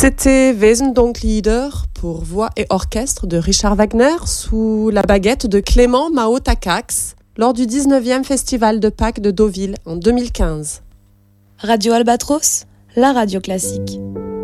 C'était Wesendonck-Lieder pour voix et orchestre de Richard Wagner sous la baguette de Clément Mao Takacs lors du 19e Festival de Pâques de Deauville en 2015. Radio Albatros, la radio classique.